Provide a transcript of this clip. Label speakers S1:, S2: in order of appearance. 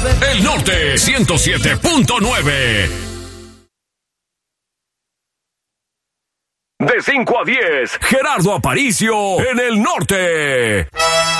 S1: El Norte 107.9. De 5 a 10, Gerardo Aparicio en El Norte.